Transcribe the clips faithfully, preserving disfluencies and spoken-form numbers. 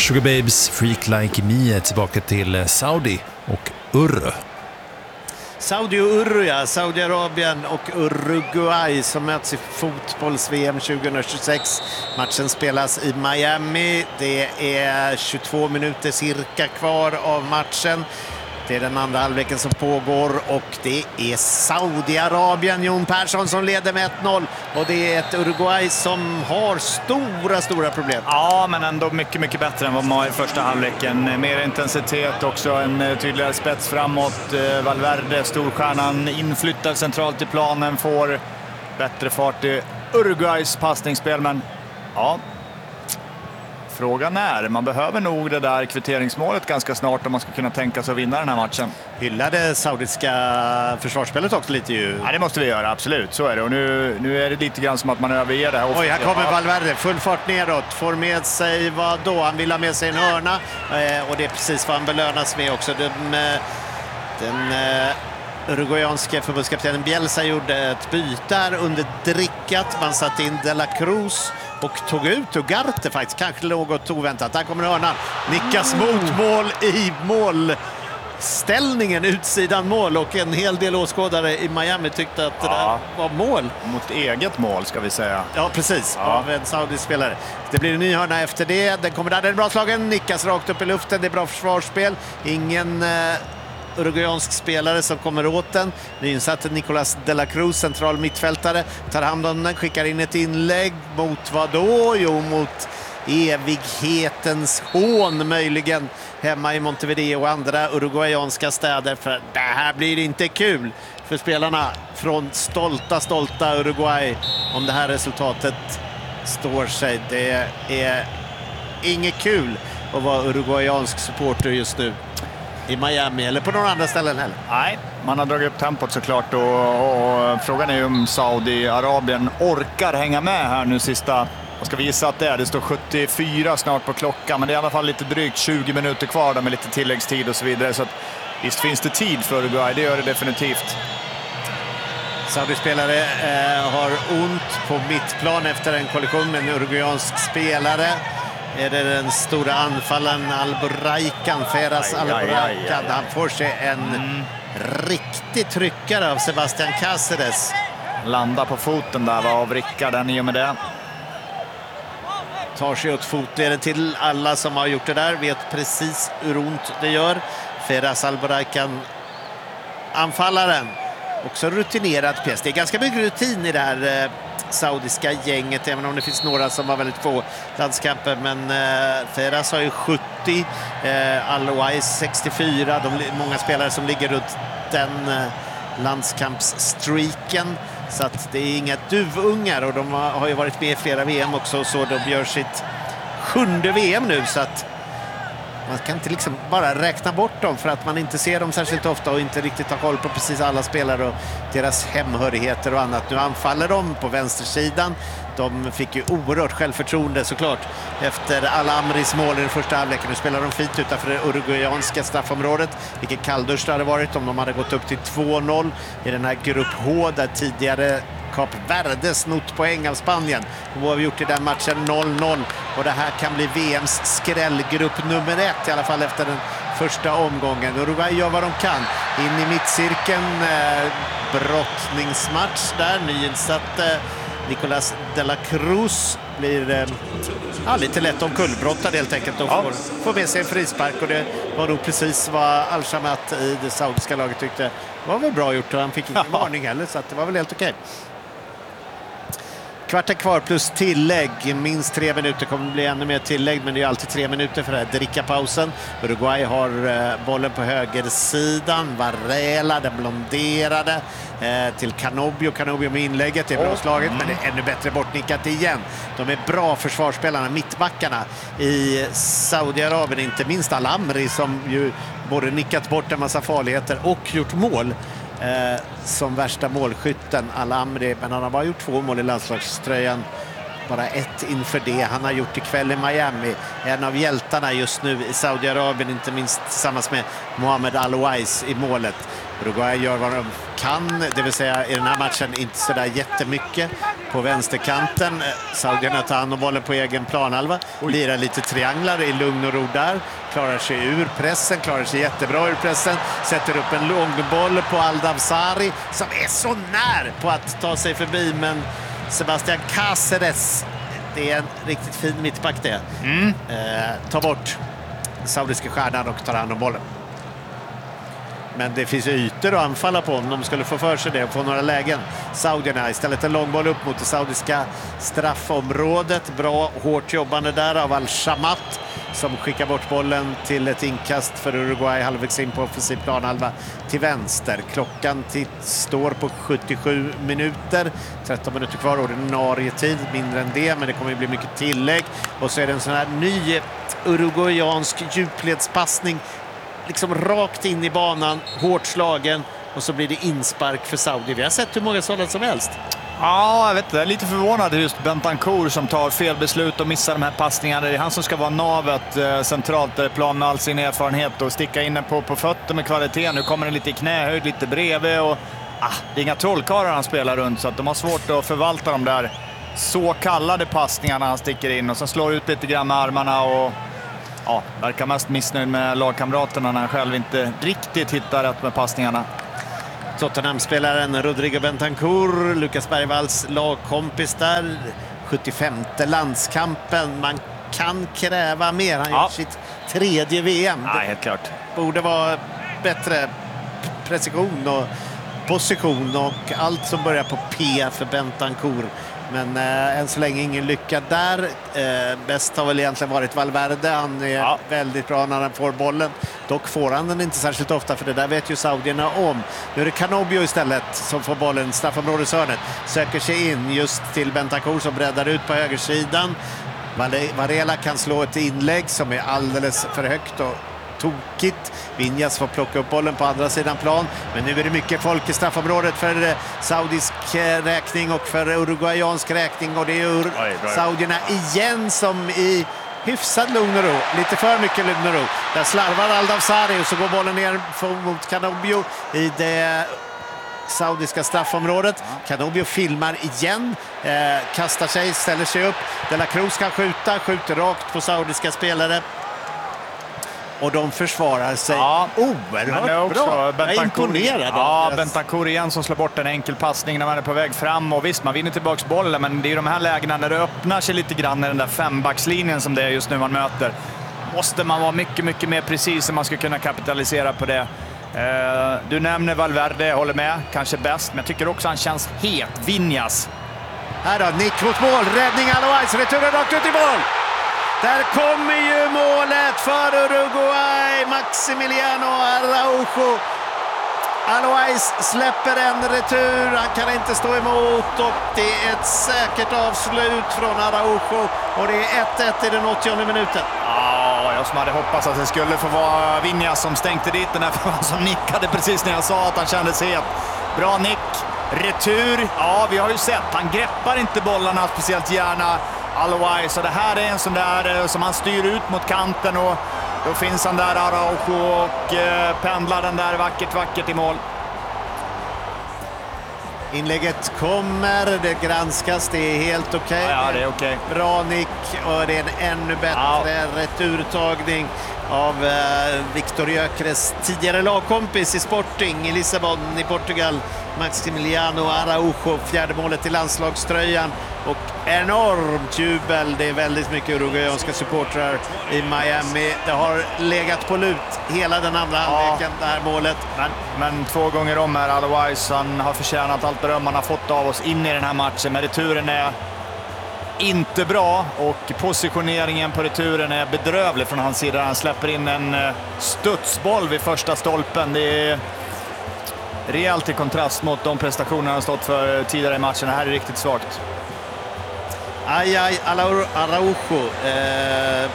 Sugar Babes, Freak Like Me är tillbaka till Saudi och Urru. Saudi och Urru, ja. Saudiarabien och Uruguay som möts i fotbolls-V M tjugohundratjugosex. Matchen spelas i Miami. Det är tjugotvå minuter cirka kvar av matchen. Det är den andra halvleken som pågår och det är Saudiarabien, Jon Persson, som leder med ett noll. Och det är ett Uruguay som har stora, stora problem. Ja, men ändå mycket, mycket bättre än vad man har i första halvleken. Mer intensitet, också en tydligare spets framåt. Valverde, storstjärnan, inflyttad centralt i planen, får bättre fart i Uruguays passningsspel. Men ja... Frågan är, man behöver nog det där kvitteringsmålet ganska snart om man ska kunna tänka sig att vinna den här matchen. Hyllade saudiska försvarsspelet också lite ju. Ja, det måste vi göra, absolut. Så är det. Och nu, nu är det lite grann som att man överger det här. Oj, här kommer Valverde. Full fart neråt. Får med sig vad då? Han vill ha med sig en hörna. Eh, och det är precis vad han belönas med också. Den, eh, den eh, uruguayanska förbundskaptenen Bielsa gjorde ett byte här under drickat. Man satte in De La Cruz och tog ut Ugarte faktiskt. Kanske något oväntat. Där kommer hörnan. Nickas mot mål i målställningen. Utsidan mål. Och en hel del åskådare i Miami tyckte att ja. det där var mål. Mot eget mål ska vi säga. Ja, precis. Ja. Av en saudisk spelare. Det blir en ny hörna efter det. Den kommer där. Den är bra slagen. Nickas rakt upp i luften. Det är bra försvarsspel. Ingen... Eh, uruguayansk spelare som kommer åt den. Nyinsatt Nicolas De La Cruz, central mittfältare, tar hand om den, skickar in ett inlägg mot vad då? Jo, mot evighetens hån möjligen hemma i Montevideo och andra uruguayanska städer, för det här blir inte kul för spelarna från stolta, stolta Uruguay om det här resultatet står sig. Det är inget kul att vara uruguayansk supporter just nu i Miami eller på några andra ställen heller. Nej, man har dragit upp tempot såklart och, och, och frågan är ju om Saudiarabien orkar hänga med här nu sista. Vad ska vi gissa att det är? Det står sjuttiofyra snart på klockan, men det är i alla fall lite drygt tjugo minuter kvar där med lite tilläggstid och så vidare, så att visst finns det tid för Uruguay, det gör det definitivt. Saudi-spelare eh, har ont på mittplan efter en kollision med en uruguayansk spelare. Är det den stora anfallaren Alboraican, Feras Alboraican. Han får sig en mm. riktig tryckare av Sebastian Cáceres. Landar på foten där var av Rickarden i och med det. Tar sig åt fotleden till. Alla som har gjort det där vet precis hur ont det gör. Feras Alboraican, anfallaren. Också rutinerad pjäs. Det är ganska mycket rutin i det här eh, saudiska gänget, även om det finns några som har väldigt få landskamper. Men eh, Feras har ju sjuttio, eh, Al-Owais sextiofyra. De, många spelare som ligger runt den eh, landskampsstreaken. Så att det är inga duvungar, och de har, har ju varit med i flera V M också. Så de gör sitt sjunde V M nu, så att man kan inte liksom bara räkna bort dem för att man inte ser dem särskilt ofta och inte riktigt har koll på precis alla spelare och deras hemhörigheter och annat. Nu anfaller de på vänstersidan. De fick ju oerhört självförtroende såklart efter Al-Amris mål i den första halvleken. Nu spelar de fint utanför det uruguayanska straffområdet. Vilket kalldusch det hade varit om de hade gått upp till två noll i den här grupp H där tidigare Kap Verde snott poäng av Spanien. Och vad har vi gjort i den matchen? noll noll. Och det här kan bli V M:s skrällgrupp nummer ett, i alla fall efter den första omgången. Uruguay gör vad de kan. In i mittcirkeln. Eh, brottningsmatch där. Nyinsatt eh, Nicolas De La Cruz blir eh, ja, lite lätt omkullbrottad helt enkelt. Och får, får med sig en frispark. Och det var nog precis vad Al-Shamat i det saudiska laget tyckte. Det var väl bra gjort, och han fick ingen varning heller, så att det var väl helt okej. Kvarten kvar plus tillägg. Minst tre minuter, kommer det bli ännu mer tillägg, men det är alltid tre minuter för det här drickapausen. Uruguay har eh, bollen på högersidan. Varela, den blonderade eh, till Canobio. Canobio med inlägget, det är bra slaget, men det är ännu bättre bortnickat igen. De är bra försvarsspelarna, mittbackarna i Saudiarabien, inte minst Al-Amri som ju både nickat bort en massa farligheter och gjort mål. Eh, som värsta målskytten Al-Amri, men han har bara gjort två mål i landslagströjan, bara ett inför det han har gjort ikväll i Miami. En av hjältarna just nu i Saudiarabien, inte minst tillsammans med Mohamed Al-Owais i målet. Uruguay gör vad de kan, det vill säga i den här matchen inte så där jättemycket på vänsterkanten. Saudierna tar hand om bollen på egen planhalva, lirar lite trianglar i lugn och ro där, klarar sig ur pressen, klarar sig jättebra ur pressen, sätter upp en lång boll på Aldavsari som är så när på att ta sig förbi, men Sebastian Cáceres, det är en riktigt fin mittback det. Mm. Eh, tar bort saudiska stjärnan och tar hand om bollen. Men det finns ytor att anfalla på om de skulle få för sig det och få några lägen. Saudierna istället en långboll upp mot det saudiska straffområdet. Bra, hårt jobbande där av Al-Shamat som skickar bort bollen till ett inkast för Uruguay halvvägs in på offensiv planhalva till vänster. Klockan står på sjuttiosju minuter. tretton minuter kvar, ordinarie tid, mindre än det, men det kommer att bli mycket tillägg. Och så är det en sån här ny uruguayansk djupledspassning liksom rakt in i banan, hårt slagen, och så blir det inspark för Saudi. Vi har sett hur många sådana som helst. Ja, jag vet inte. Jag är lite förvånad just Bentancur som tar fel beslut och missar de här passningarna. Det är han som ska vara navet eh, centralt i plan med all sin erfarenhet och sticka in på, på fötter med kvalitet. Nu kommer den lite i knähöjd, lite bredvid och ah, det är inga trollkarlar han spelar runt, så att de har svårt att förvalta de där så kallade passningarna han sticker in och så slår ut lite grann med armarna och ja, verkar mest missnöjd med lagkamraterna när han själv inte riktigt hittar rätt med passningarna. Tottenham-spelaren Rodrigo Bentancur, Lukas Bergvalls lagkompis där, sjuttiofemte landskampen. Man kan kräva mer. Han ja. gör sitt tredje V M. Ja, helt klart. Det borde vara bättre precision och position och allt som börjar på P för Bentancur. Men eh, än så länge ingen lycka där. Eh, bäst har väl egentligen varit Valverde. Han är ja. väldigt bra när han får bollen. Dock får han den inte särskilt ofta, för det där vet ju saudierna om. Nu är det Canobio istället som får bollen, straffområdeshörnet. Söker sig in just till Bentancur som breddar ut på högersidan. Varela kan slå ett inlägg som är alldeles för högt och tokigt. Vinjas får plocka upp bollen på andra sidan plan, men nu är det mycket folk i straffområdet för saudisk räkning och för uruguayansk räkning, och det är ur saudierna igen som i hyfsad lugn och ro, lite för mycket lugn och ro. Där slarvar Aldavsari och så går bollen ner mot Canobio i det saudiska straffområdet. Canobio filmar igen, eh, kastar sig, ställer sig upp. De la Cruz kan skjuta, skjuter rakt på saudiska spelare. Och de försvarar sig ja. oerhört bra. Jag är imponerad. Ja, Bentancur igen som slår bort en enkel passning när man är på väg fram. Och visst, man vinner tillbaks bollen, men det är de här lägena när det öppnar sig lite grann i den där fembackslinjen som det är just nu man möter. Måste man vara mycket, mycket mer precis om man ska kunna kapitalisera på det. Uh, du nämner Valverde, jag håller med. Kanske bäst, men jag tycker också han känns het. Vinjas. Här då, nick mot mål. Räddning Alois, returen rakt ut i mål. Där kommer ju målet för Uruguay. Maximiliano Araujo. Alois släpper en retur. Han kan inte stå emot och det är ett säkert avslut från Araujo. Och det är ett ett i den åttionde minuten. Ja, jag som hade hoppats att det skulle få vara Vinjas som stänkte dit den här frågan, som nickade precis när jag sa att han kändes het. Bra nick. Retur. Ja, vi har ju sett. Han greppar inte bollarna speciellt gärna. Alois, så det här är en sån där som han styr ut mot kanten och då finns han där Araujo och eh, pendlar den där vackert, vackert i mål. Inlägget kommer, det granskas, det är helt okej. Okay. Ja, det är okej. Okay. Bra nick och det är en ännu bättre ja. returtagning av eh, Victor Gyökeres tidigare lagkompis i Sporting i Lissabon i Portugal. Maximiliano Araujo, fjärde målet i landslagströjan och enormt jubel. Det är väldigt mycket uruguayanska supportrar i Miami. Det har legat på lut hela den andra halvleken, ja. det här målet. Men, men två gånger om här, Alois, han har förtjänat allt beröm han har fått av oss in i den här matchen. Men returen är inte bra och positioneringen på returen är bedrövlig från hans sida. Han släpper in en studsboll vid första stolpen. Det är rejält i kontrast mot de prestationer han stått för tidigare i matchen. Det här är riktigt svagt. Aj, aj, Araujo. Eh,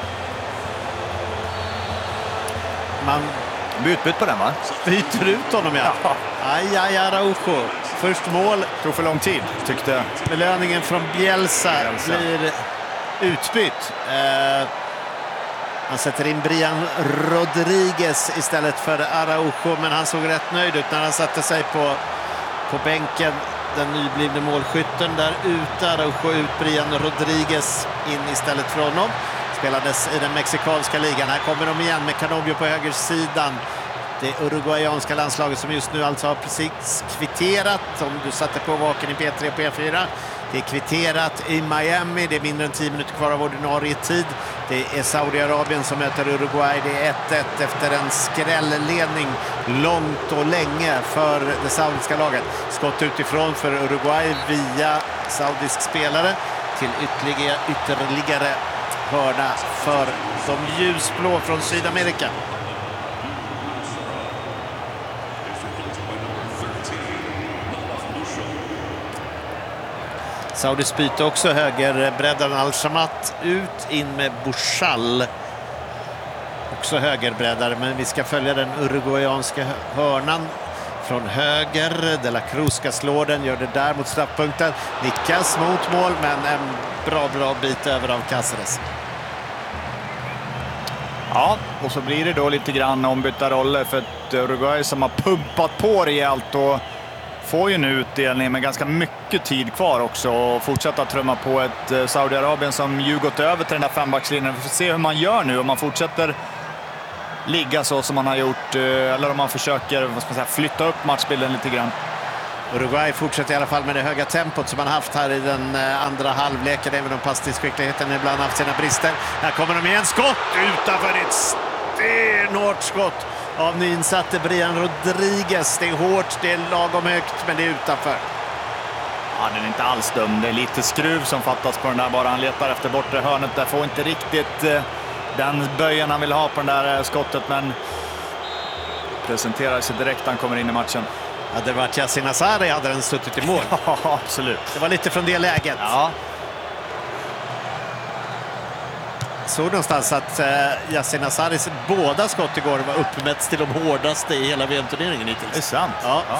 man byter på den, va? Byter ut honom, ja. ja. Aj, aj, Araujo. Först mål. Tog för lång tid, tyckte jag. Belöningen från Bielsa, Bielsa. blir utbytt. Eh, Han sätter in Brian Rodriguez istället för Araujo, men han såg rätt nöjd ut när han satte sig på, på bänken. Den nyblivne målskytten där ute, Araujo ut, Brian Rodriguez in istället för honom. Spelades i den mexikanska ligan. Här kommer de igen med Canobio på högersidan. Det uruguayanska landslaget som just nu alltså har precis kvitterat. Om du satte på vaken i P tre och P fyra. Det är kvitterat i Miami. Det är mindre än tio minuter kvar av ordinarie tid. Det är Saudiarabien som möter Uruguay. Det är ett ett efter en skrällledning långt och länge för det saudiska laget. Skott utifrån för Uruguay via saudisk spelare till ytterligare, ytterligare hörna för de ljusblå från Sydamerika. Saudis byte också högerbreddaren Al-Shamat ut in med Bouchal. Också högerbreddare, men vi ska följa den uruguayanska hörnan från höger. De la Cruz ska slå den, gör det där mot straffpunkten. Nickas mot mål, men en bra, bra bit över av Cáceres. Ja, och så blir det då lite grann ombytta roller för ett Uruguay som har pumpat på rejält och får ju nu utdelning med ganska mycket tid kvar också och fortsätta trumma på ett Saudiarabien som ju gått över till den där fembackslinjen. Vi får se hur man gör nu, om man fortsätter ligga så som man har gjort eller om man försöker, vad ska man säga, flytta upp matchbilden lite grann. Uruguay fortsätter i alla fall med det höga tempot som man haft här i den andra halvleken, även om passningsskickligheten ibland haft sina brister. Här kommer de igen, skott utanför, ett stenhårt skott av nyinsatte Brian Rodriguez. Det är hårt, det är lagom högt, men det är utanför. Ja, den är inte alls dum. Det är lite skruv som fattas på den där bara. Han letar efter bortre hörnet. Där får inte riktigt eh, den böjen han vill ha på den där eh, skottet, men presenterar sig direkt han kommer in i matchen. Hade det varit Yasin Asari hade den suttit i mål. Ja, absolut. Det var lite från det läget. Ja. Såg någonstans att eh, Yasin Asaris båda skott igår var uppmätts till de hårdaste i hela V M-turneringen hittills. Det är sant. Ja. Ja.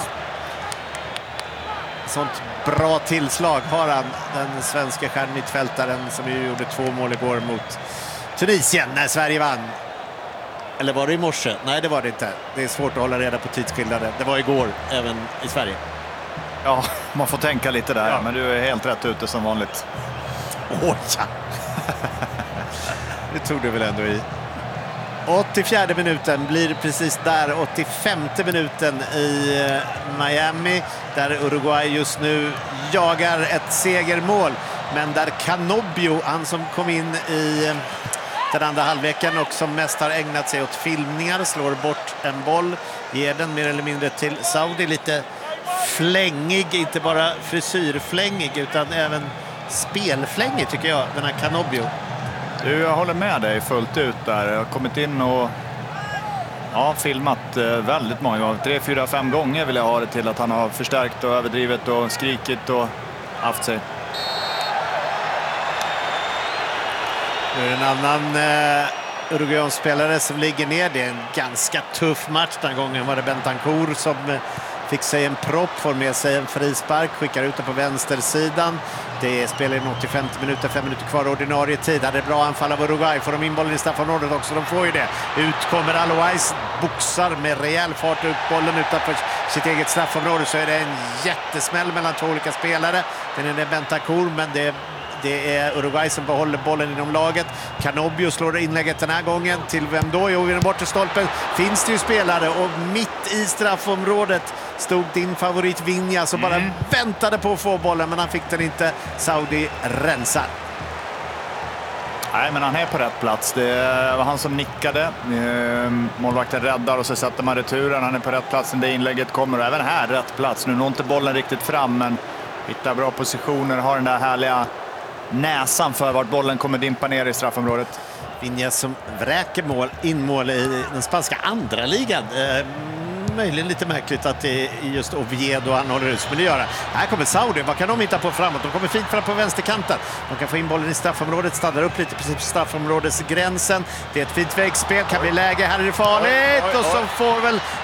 Sånt bra tillslag har han, den svenska stjärnmittfältaren som ju gjorde två mål igår mot Tunisien när Sverige vann. Eller var det i morse? Nej, det var det inte. Det är svårt att hålla reda på tidsskillnader. Det var igår, även i Sverige. Ja, man får tänka lite där, Ja. men du är helt rätt ute som vanligt. Åh ja! Det tog du väl ändå i. åttiofjärde minuten blir precis där, åttiofemte minuten i Miami, där Uruguay just nu jagar ett segermål. Men där Canobio, han som kom in i den andra halvleken och som mest har ägnat sig åt filmningar, slår bort en boll, ger den mer eller mindre till Saudi. Lite flängig, inte bara frisyrflängig utan även spelflängig tycker jag, den här Canobio. Du, jag håller med dig fullt ut där. Jag har kommit in och ja, filmat väldigt många gånger. Tre, fyra, fem gånger vill jag ha det till att han har förstärkt och överdrivet och skrikit och haft sig. Nu är det en annan eh, Uruguay-spelare som ligger ner. Det är en ganska tuff match. Den här gången var det Bentancur som eh, fick sig en propp, får med sig en frispark, skickar ut den på vänstersidan. Det spelar in åttiofemte minuter, fem minuter kvar ordinarie tid. Hade bra anfall av Uruguay. Får de in bollen i straffområdet också? De får ju det. Ut kommer Alois, boxar med rejäl fart ut bollen utanför sitt eget straffområde. Så är det en jättesmäll mellan två olika spelare. Den är det Bentancur, men det är Det är Uruguay som behåller bollen inom laget. Canobio slår inlägget den här gången. Till vem då? Jo, i den bortre stolpen finns det ju spelare. Och mitt i straffområdet stod din favorit Vinja som bara mm. väntade på att få bollen. Men han fick den inte. Saudi rensar. Nej, men han är på rätt plats. Det var han som nickade. Målvakten räddar och så sätter man returen. Han är på rätt plats när det inlägget kommer. Och även här rätt plats. Nu når inte bollen riktigt fram, men hittar bra positioner. Har den där härliga näsan för vart bollen kommer dimpa ner i straffområdet. Vinja som vräker mål, in mål i den spanska andra ligan. Eh, möjligen lite märkligt att det är just Oviedo han håller ut, men det gör det. Här kommer Saudi, vad kan de hitta på framåt? De kommer fint fram på vänsterkanten. De kan få in bollen i straffområdet, stannar upp lite precis på straffområdesgränsen. Det är ett fint vägspel, kan bli läge, här är det farligt. Oj, oj, oj. Och så får väl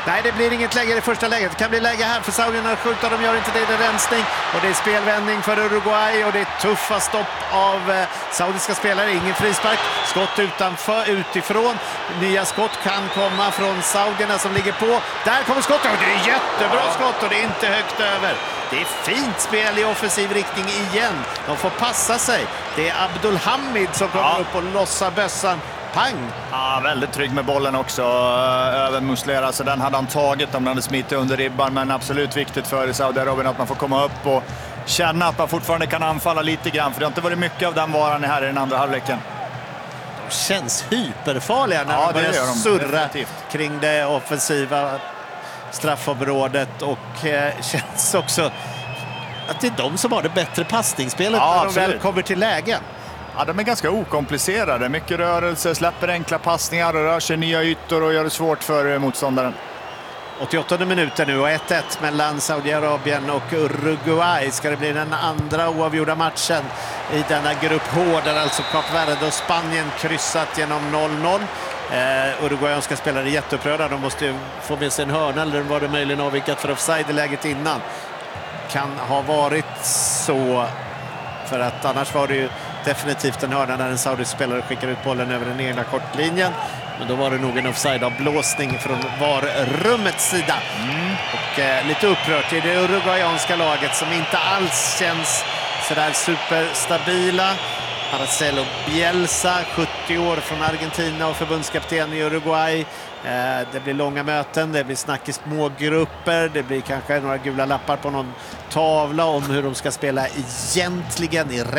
Nej, det blir inget läge i det första läget. Det kan bli läge här för saudierna att skjuta. De gör inte det. Det är rensning och det är spelvändning för Uruguay och det är tuffa stopp av eh, saudiska spelare. Ingen frispark. Skott utanför, utifrån. Nya skott kan komma från saudierna som ligger på. Där kommer skottet. Det är jättebra skott och det är inte högt över. Det är fint spel i offensiv riktning igen. De får passa sig. Det är Abdulhamid som kommer ja. upp och lossar bössan. Pang! Ja, väldigt trygg med bollen också. Över Muslera, så den hade han tagit om den hade smitit under ribban. Men absolut viktigt för Saudiarabien att man får komma upp och känna att man fortfarande kan anfalla lite grann. För det har inte varit mycket av den varan här i den andra halvleken. De känns hyperfarliga när ja, de börjar de. surra Definitivt. kring det offensiva straffområdet. Och eh, känns också att det är de som har det bättre passningsspelet ja, när de absolut. väl kommer till lägen. Ja, de är ganska okomplicerade. Mycket rörelse, släpper enkla passningar och rör sig nya ytor och gör det svårt för motståndaren. åttioåttonde minuten nu och ett ett mellan Saudiarabien och Uruguay. Ska det bli den andra oavgjorda matchen i denna grupp H där alltså Kap Verde och Spanien kryssat genom noll noll. Eh, Uruguayanska spelare är jätteupprörda. De måste ju få med sig en hörna, eller var det möjligen avvikat för offside i läget innan. Kan ha varit så, för att annars var det ju definitivt en hörna när en saudisk spelare skickar ut bollen över den egna kortlinjen. Men då var det nog en offside-avblåsning från VAR-rummets sida. Mm. Och eh, lite upprört i det uruguayanska laget som inte alls känns sådär superstabila. Marcelo Bielsa, sjuttio år från Argentina och förbundskapten i Uruguay. Eh, det blir långa möten, det blir snack i små grupper, det blir kanske några gula lappar på någon tavla om hur de ska spela egentligen i